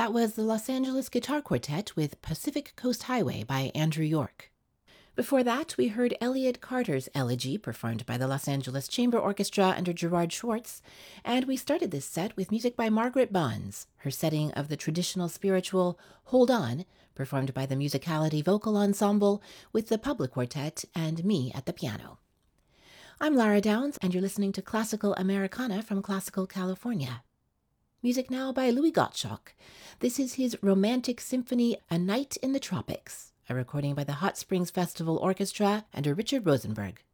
That was the Los Angeles Guitar Quartet with Pacific Coast Highway by Andrew York. Before that, we heard Elliott Carter's Elegy performed by the Los Angeles Chamber Orchestra under Gerard Schwartz, and we started this set with music by Margaret Bonds, her setting of the traditional spiritual Hold On, performed by the Musicality Vocal Ensemble with the Public Quartet and me at the piano. I'm Lara Downs, and you're listening to Classical Americana from Classical California. Music now by Louis Gottschalk. This is his Romantic Symphony, A Night in the Tropics, a recording by the Hot Springs Festival Orchestra under Richard Rosenberg.